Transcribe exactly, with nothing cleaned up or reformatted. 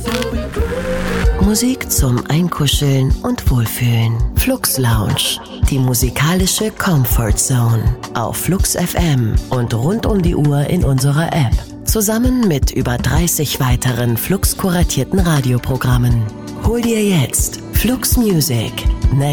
Musik zum Einkuscheln und Wohlfühlen. Flux Lounge, die musikalische Comfort Zone. Auf Flux F M und rund um die Uhr in unserer App. Zusammen mit über dreißig weiteren Flux-kuratierten Radioprogrammen. Hol dir jetzt Flux Music.